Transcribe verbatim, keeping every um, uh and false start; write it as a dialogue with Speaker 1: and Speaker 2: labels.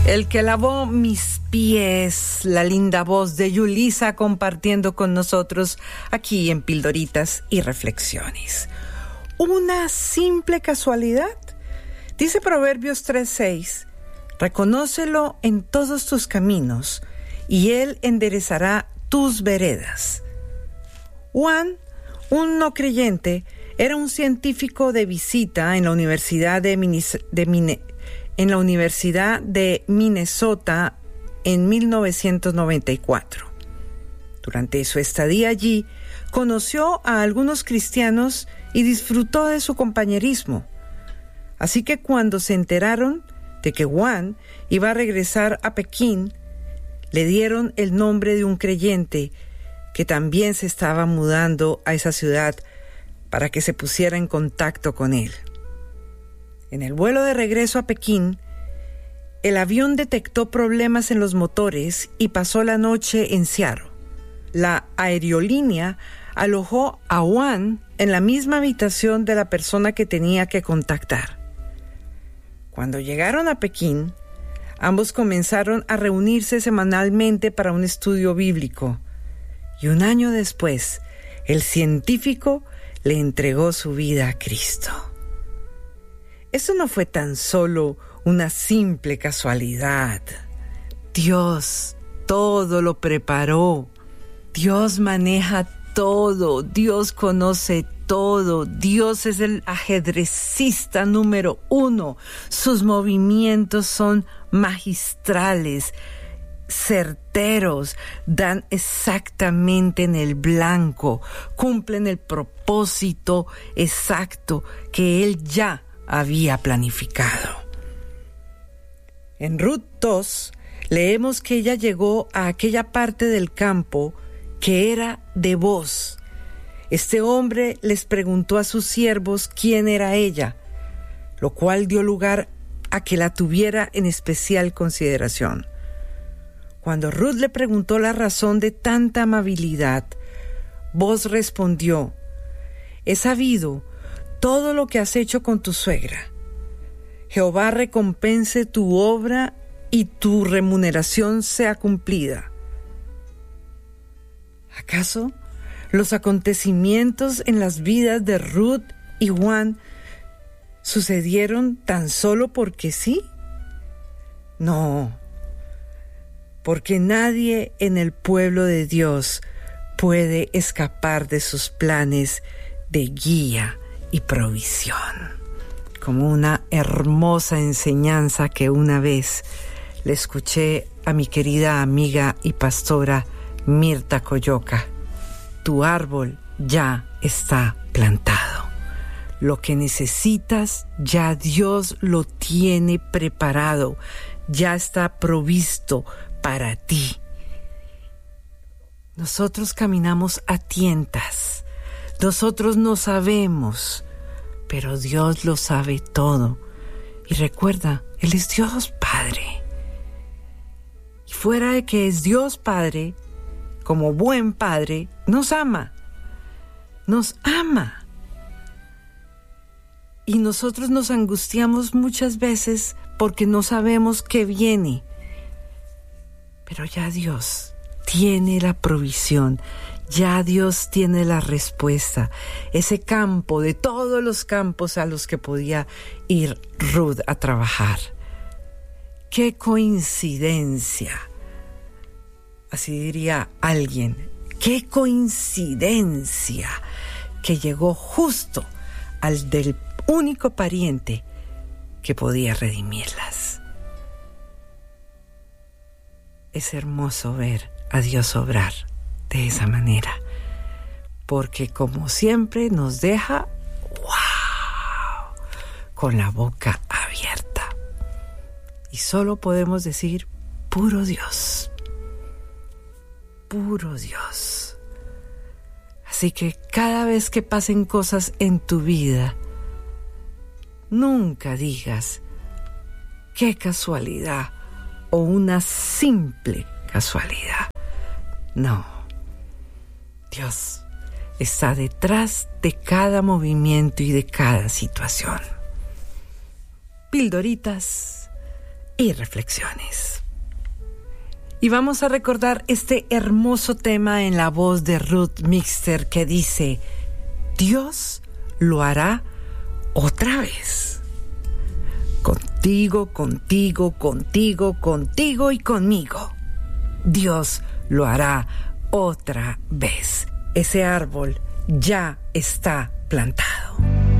Speaker 1: El que lavó mis pies, la linda voz de Yulisa compartiendo con nosotros aquí en Pildoritas y Reflexiones. ¿Una simple casualidad? Dice Proverbios tres seis, reconócelo en todos tus caminos y él enderezará tus veredas. Juan, un no creyente, era un científico de visita en la Universidad de, Minis- de Mine- en la Universidad de Minnesota en mil novecientos noventa y cuatro. Durante su estadía allí, conoció a algunos cristianos y disfrutó de su compañerismo. Así que cuando se enteraron de que Juan iba a regresar a Pekín, le dieron el nombre de un creyente que también se estaba mudando a esa ciudad para que se pusiera en contacto con él. En el vuelo de regreso a Pekín, el avión detectó problemas en los motores y pasó la noche en Seattle. La aerolínea alojó a Juan en la misma habitación de la persona que tenía que contactar. Cuando llegaron a Pekín, ambos comenzaron a reunirse semanalmente para un estudio bíblico. Y un año después, el científico le entregó su vida a Cristo. Eso no fue tan solo una simple casualidad. Dios todo lo preparó. Dios maneja todo. Dios conoce todo. Dios es el ajedrecista número uno. Sus movimientos son magistrales, certeros, dan exactamente en el blanco, cumplen el propósito exacto que Él ya había planificado. En Ruth dos leemos que ella llegó a aquella parte del campo que era de Booz. Este hombre les preguntó a sus siervos quién era ella, lo cual dio lugar a que la tuviera en especial consideración. Cuando Ruth le preguntó la razón de tanta amabilidad, Booz respondió: he sabido todo lo que has hecho con tu suegra. Jehová recompense tu obra y tu remuneración sea cumplida. ¿Acaso los acontecimientos en las vidas de Ruth y Juan sucedieron tan solo porque sí? No, porque nadie en el pueblo de Dios puede escapar de sus planes de guía y provisión. Como una hermosa enseñanza que una vez le escuché a mi querida amiga y pastora Mirta Coyoca: tu árbol ya está plantado. Lo que necesitas ya Dios lo tiene preparado, ya está provisto para ti. Nosotros caminamos a tientas, nosotros no sabemos, pero Dios lo sabe todo. Y recuerda, Él es Dios Padre. Y fuera de que es Dios Padre, como buen Padre, nos ama, nos ama. Y nosotros nos angustiamos muchas veces porque no sabemos qué viene. Pero ya Dios tiene la provisión, ya Dios tiene la respuesta. Ese campo, de todos los campos a los que podía ir Ruth a trabajar. ¡Qué coincidencia! Así diría alguien. ¡Qué coincidencia! Que llegó justo al del único pariente que podía redimirlas. Es hermoso ver a Dios obrar de esa manera, porque como siempre nos deja ¡wow!, con la boca abierta. Y solo podemos decir: puro Dios, puro Dios. Así que cada vez que pasen cosas en tu vida, nunca digas qué casualidad o una simple casualidad. No, Dios está detrás de cada movimiento y de cada situación. Pildoritas y reflexiones. Y vamos a recordar este hermoso tema en la voz de Ruth Mixter que dice: Dios lo hará otra vez. Contigo, contigo, contigo, contigo y conmigo. Dios lo hará otra vez. Ese árbol ya está plantado.